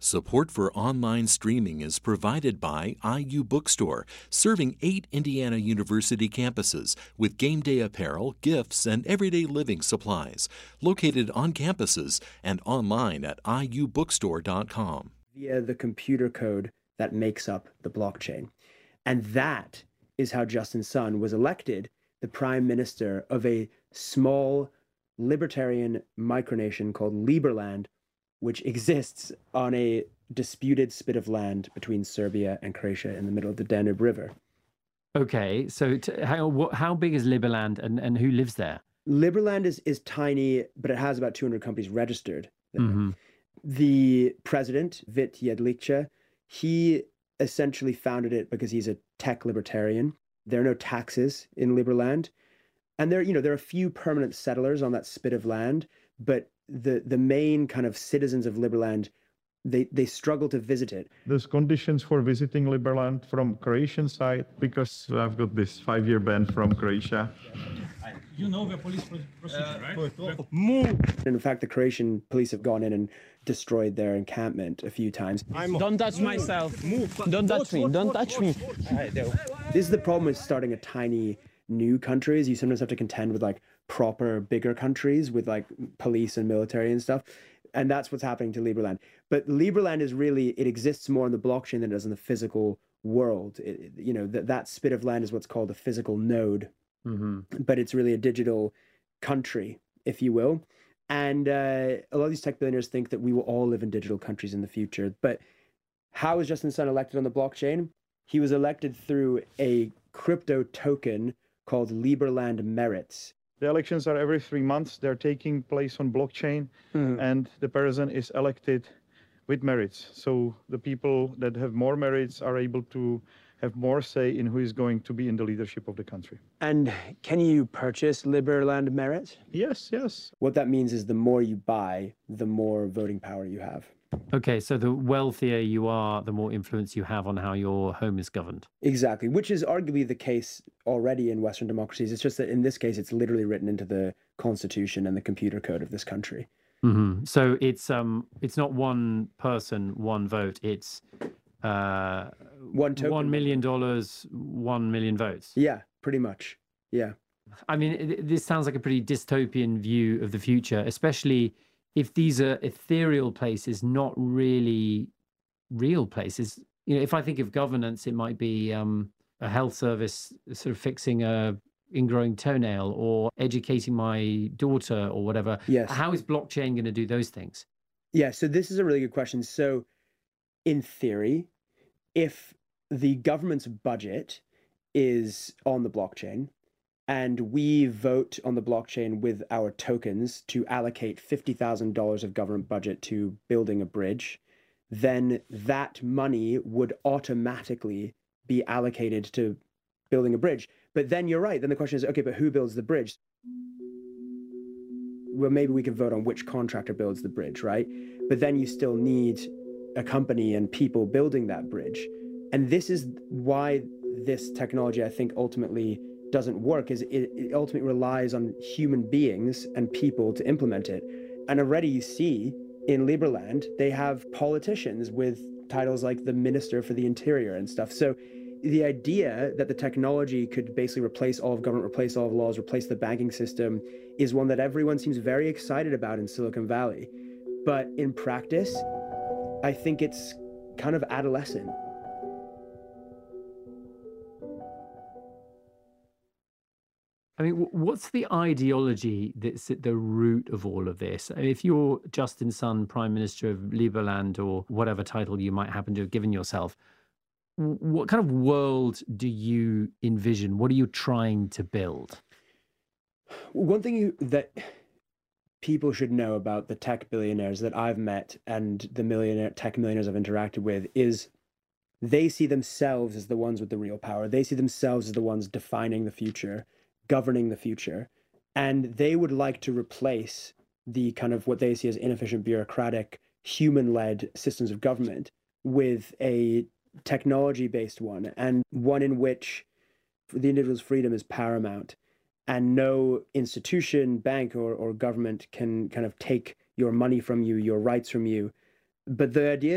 Support for online streaming is provided by IU Bookstore, serving 8 Indiana University campuses with game day apparel, gifts, and everyday living supplies. Located on campuses and online at iubookstore.com. Via the computer code that makes up the blockchain. And that is how Justin Sun was elected the prime minister of a small libertarian micronation called Liberland, which exists on a disputed spit of land between Serbia and Croatia in the middle of the Danube River. Okay, so how big is Liberland and who lives there? Liberland is tiny, but it has about 200 companies registered there. Mm-hmm. The president, Vit Jedlička, he essentially founded it because he's a tech libertarian. There are no taxes in Liberland. And there are a few permanent settlers on that spit of land, but the main kind of citizens of Liberland, they struggle to visit it. There's conditions for visiting Liberland from Croatian side, because I've got this 5-year ban from Croatia. You know the police procedure, right? Move! And in fact, the Croatian police have gone in and destroyed their encampment a few times. Don't touch myself. Move. Don't touch me. Don't touch me. This is the problem with starting a tiny new country, is you sometimes have to contend with like proper bigger countries with like police and military and stuff. And that's what's happening to Liberland. But Liberland is really, it exists more on the blockchain than it does in the physical world. That spit of land is what's called a physical node. Mm-hmm. But it's really a digital country, if you will. And a lot of these tech billionaires think that we will all live in digital countries in the future. But how was Justin Sun elected on the blockchain? He was elected through a crypto token called Liberland Merits. The elections are every 3 months. They're taking place on blockchain, and the person is elected with merits. So the people that have more merits are able to have more say in who is going to be in the leadership of the country. And can you purchase Liberland Merit? Yes. What that means is the more you buy, the more voting power you have. Okay, so the wealthier you are, the more influence you have on how your home is governed. Exactly, which is arguably the case already in Western democracies. It's just that in this case, it's literally written into the constitution and the computer code of this country. Mm-hmm. So it's not one person, one vote. It's one token. $1 million, 1 million votes. Yeah, pretty much. Yeah. I mean, this sounds like a pretty dystopian view of the future, especially if these are ethereal places, not really real places. If I think of governance, it might be a health service sort of fixing a ingrowing toenail or educating my daughter or whatever. Yes. How is blockchain going to do those things? Yeah, so this is a really good question. So in theory, if the government's budget is on the blockchain, and we vote on the blockchain with our tokens to allocate $50,000 of government budget to building a bridge, then that money would automatically be allocated to building a bridge. But then you're right. Then the question is, okay, but who builds the bridge? Well, maybe we can vote on which contractor builds the bridge, right? But then you still need a company and people building that bridge. And this is why this technology, I think, ultimately doesn't work, is it ultimately relies on human beings and people to implement it. And already you see in Liberland, they have politicians with titles like the Minister for the Interior and stuff. So the idea that the technology could basically replace all of government, replace all of laws, replace the banking system is one that everyone seems very excited about in Silicon Valley. But in practice, I think it's kind of adolescent. I mean, what's the ideology that's at the root of all of this? I mean, if you're Justin Sun, Prime Minister of Liberland, or whatever title you might happen to have given yourself, what kind of world do you envision? What are you trying to build? One thing that people should know about the tech billionaires that I've met and the tech millionaires I've interacted with is they see themselves as the ones with the real power. They see themselves as the ones defining the future, governing the future, and they would like to replace the kind of what they see as inefficient, bureaucratic, human-led systems of government with a technology-based one, and one in which the individual's freedom is paramount, and no institution, bank, or government can kind of take your money from you, your rights from you. But the idea